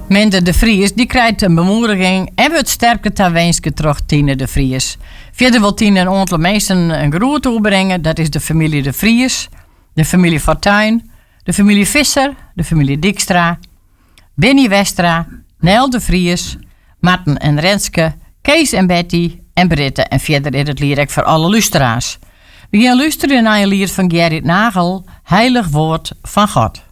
Mende de Vries die krijgt een bemoediging en wordt sterker ter wenske terug Tine de Vries. Verder wil Tine een aantal mensen een groet toebrengen. Dat is de familie de Vries, de familie Fortuyn, de familie Visser, de familie Dijkstra, Benny Westra, Nel de Vries, Marten en Renske, Kees en Betty en Britte. En verder is het lied voor alle luisteraars. We gaan luisteren naar een lied van Gerrit Nagel, Heilig Woord van God.